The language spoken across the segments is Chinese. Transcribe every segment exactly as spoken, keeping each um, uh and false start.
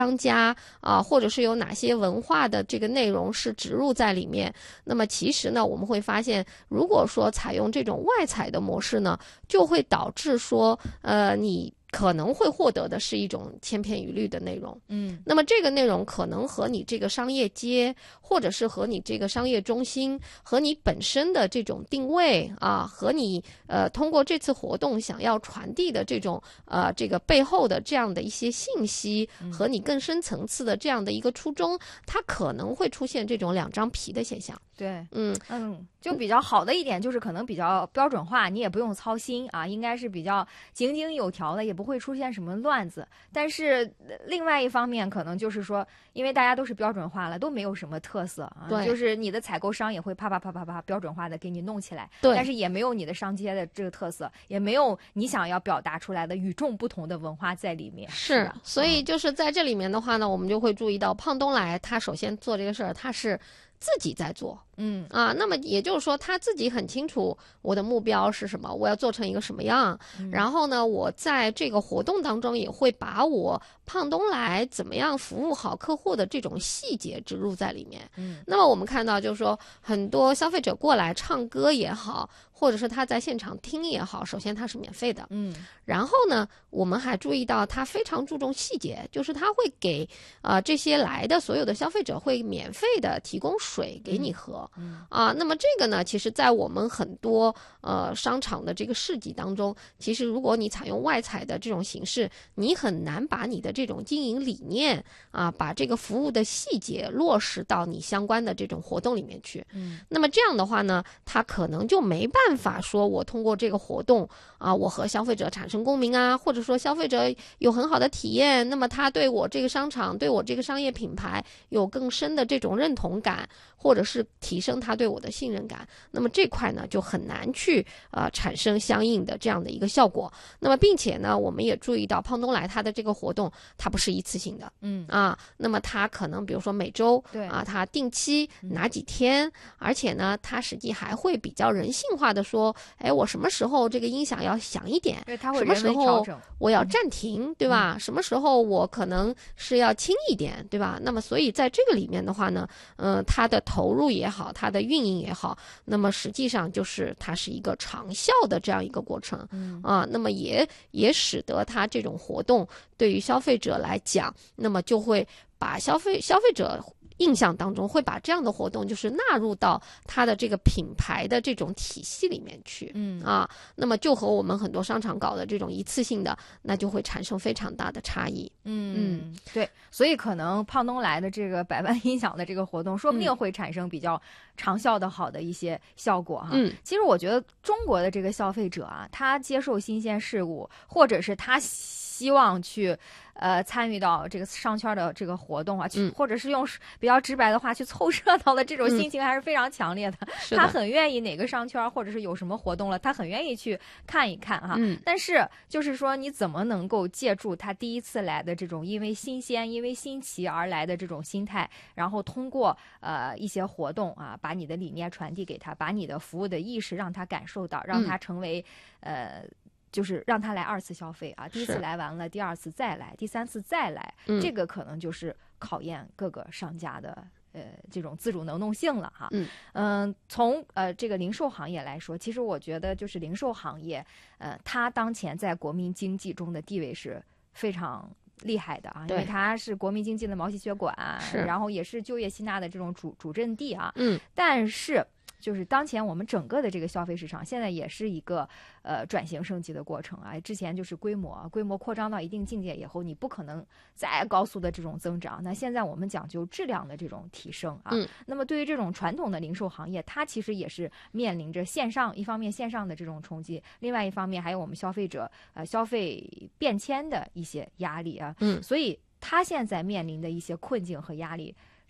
商家啊、呃，或者是有哪些文化的这个内容是植入在里面。那么其实呢，我们会发现，如果说采用这种外采的模式呢，就会导致说，呃，你可能会获得的是一种千篇一律的内容。 嗯， 那么这个内容可能和你这个商业街，或者是和你这个商业中心，和你本身的这种定位啊，和你呃通过这次活动想要传递的这种呃这个背后的这样的一些信息，和你更深层次的这样的一个初衷，它可能会出现这种两张皮的现象。 对， 嗯嗯，就比较好的一点就是可能比较标准化，你也不用操心啊，应该是比较井井有条的，也不会出现什么乱子。但是另外一方面，可能就是说，因为大家都是标准化了，都没有什么特色啊， 对， 就是你的采购商也会啪啪啪啪啪标准化的给你弄起来， 对， 但是也没有你的商街的这个特色，也没有你想要表达出来的与众不同的文化在里面。 是， 是所以就是在这里面的话呢，我们就会注意到胖东来他首先做这个事儿，他是自己在做。 嗯啊，那么也就是说他自己很清楚我的目标是什么，我要做成一个什么样、嗯、然后呢我在这个活动当中也会把我胖东来怎么样服务好客户的这种细节植入在里面。 嗯， 那么我们看到就是说很多消费者过来唱歌也好，或者是他在现场听也好，首先他是免费的。 嗯， 然后呢我们还注意到他非常注重细节，就是他会给呃这些来的所有的消费者会免费的提供水给你喝。 嗯啊，那么这个呢，其实在我们很多呃商场的这个市集当中，其实如果你采用外采的这种形式，你很难把你的这种经营理念啊，把这个服务的细节落实到你相关的这种活动里面去。 嗯， 那么这样的话呢，他可能就没办法说我通过这个活动啊，我和消费者产生共鸣啊，或者说消费者有很好的体验，那么他对我这个商场，对我这个商业品牌有更深的这种认同感，或者是提升他对我的信任感，那么这块呢就很难去呃产生相应的这样的一个效果。那么并且呢，我们也注意到胖东来它的这个活动，它不是一次性的， 嗯啊，那么它可能比如说每周， 对啊，它定期哪几天，嗯、而且呢，它实际还会比较人性化的说，哎，我什么时候这个音响要响一点， 对，它会什么时候我要暂停， 嗯、 对吧？什么时候我可能是要轻一点，对吧？那么所以在这个里面的话呢，呃，它的投入也好，它的运营也好，那么实际上就是它是一个长效的这样一个过程， 嗯啊，那么也也使得它这种活动对于消费者来讲，那么就会把消费消费者印象当中会把这样的活动就是纳入到它的这个品牌的这种体系里面去， 嗯啊，那么就和我们很多商场搞的这种一次性的，那就会产生非常大的差异。 嗯嗯，对，所以可能胖东来的这个百万音响的这个活动，说不定会产生比较长效的好的一些效果哈。 嗯， 其实我觉得中国的这个消费者啊，他接受新鲜事物，或者是他希望去呃参与到这个商圈的这个活动啊，去、 嗯、 或者是用比较直白的话去凑热闹的这种心情还是非常强烈的。 嗯、 他很愿意哪个商圈或者是有什么活动了，他很愿意去看一看哈。 嗯， 但是就是说你怎么能够借助他第一次来的这种因为新鲜、因为新奇而来的这种心态，然后通过呃一些活动啊，把你的理念传递给他，把你的服务的意识让他感受到，让他成为、嗯、呃。就是让他来二次消费啊，第一次来完了，第二次再来，第三次再来， 嗯、 这个可能就是考验各个商家的呃这种自主能动性了哈。 嗯嗯、呃，从呃这个零售行业来说，其实我觉得就是零售行业，呃，它当前在国民经济中的地位是非常厉害的啊，因为它是国民经济的毛细血管，然后也是就业吸纳的这种主主阵地啊。 嗯， 但是。就是当前我们整个的这个消费市场现在也是一个呃转型升级的过程啊。之前就是规模规模扩张到一定境界以后，你不可能再高速的这种增长。那现在我们讲究质量的这种提升啊。 嗯。 那么对于这种传统的零售行业，它其实也是面临着线上一方面线上的这种冲击，另外一方面还有我们消费者呃消费变迁的一些压力啊。 嗯。 所以它现在面临的一些困境和压力。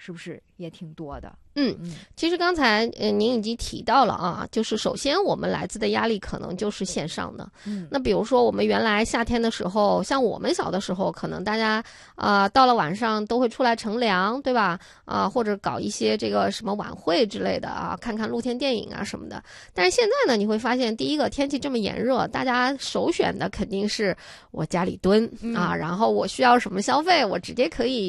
是不是也挺多的？ 嗯，其实刚才呃您已经提到了啊，就是首先我们来自的压力可能就是线上的。 嗯， 那比如说我们原来夏天的时候，像我们小的时候，可能大家啊、呃、到了晚上都会出来乘凉，对吧？啊、呃、或者搞一些这个什么晚会之类的啊，看看露天电影啊什么的。但是现在呢，你会发现，第一个天气这么炎热，大家首选的肯定是我家里蹲、 嗯、 啊，然后我需要什么消费，我直接可以